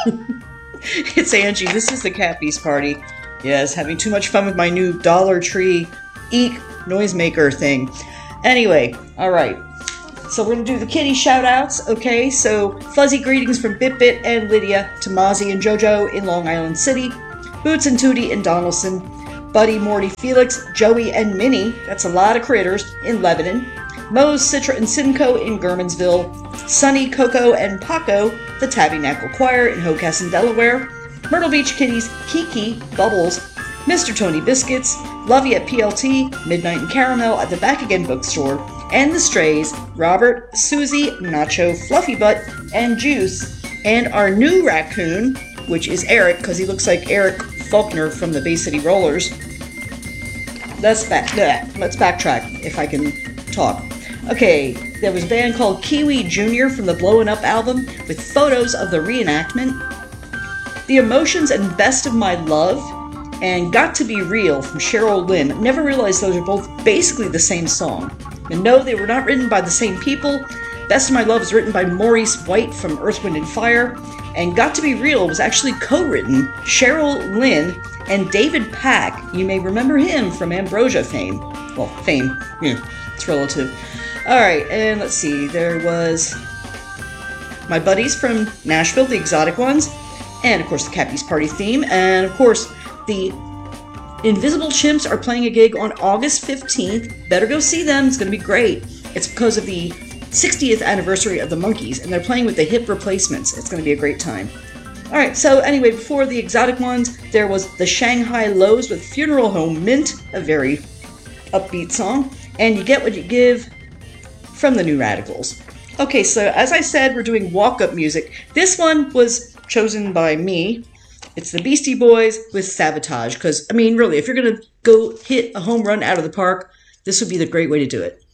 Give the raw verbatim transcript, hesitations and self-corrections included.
It's Angie. This is the Cat Beast Party. Yes, having too much fun with my new Dollar Tree Eek noisemaker thing. Anyway, alright. So we're going to do the kitty shout-outs, okay? So, fuzzy greetings from Bit-Bit and Lydia to Mozzie and JoJo in Long Island City, Boots and Tootie in Donaldson, Buddy, Morty, Felix, Joey, and Minnie, that's a lot of critters, in Lebanon, Mose, Citra, and Simcoe in Germansville, Sunny, Coco, and Paco, the Tabernacle Choir in Hocassin, Delaware, Myrtle Beach Kitties, Kiki, Bubbles, Mister Tony Biscuits, Lovey at P L T, Midnight and Caramel at the Back Again Bookstore, and the Strays, Robert, Susie, Nacho, Fluffy Butt, and Juice, and our new raccoon, which is Eric, because he looks like Eric Faulkner from the Bay City Rollers. Let's back, bleh, let's backtrack, if I can talk. Okay, there was a band called Kiwi Junior from the Blowin' Up album with photos of the reenactment. The Emotions and Best of My Love and Got to Be Real from Cheryl Lynn. Never realized those are both basically the same song. And no, they were not written by the same people. Best of My Love was written by Maurice White from Earth, Wind and Fire. And Got to Be Real was actually co-written Cheryl Lynn and David Pack. You may remember him from Ambrosia fame. Well, fame. Yeah, it's relative. Alright, and let's see. There was my buddies from Nashville, the Exotic Ones. And, of course, the Cat Beast Party theme. And, of course, the Invisible Chimps are playing a gig on August fifteenth. Better go see them. It's going to be great. It's because of the sixtieth anniversary of the Monkees, and they're playing with the Hip Replacements. It's going to be a great time. Alright, so anyway, before the Exotic Ones, there was the Shanghai Lows with Funeral Home Mint, a very upbeat song. And You Get What You Give from the New Radicals. Okay, so as I said, we're doing walk-up music. This one was chosen by me. It's the Beastie Boys with Sabotage. Because, I mean, really, if you're going to go hit a home run out of the park, this would be the great way to do it.